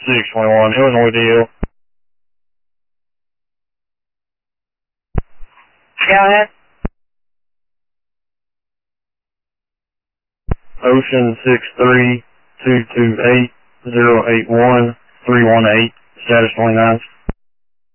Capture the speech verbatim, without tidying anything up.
six twenty-one, Illinois D L. Go ahead. Ocean six three two two eight zero eight one three one eight, status twenty-nine.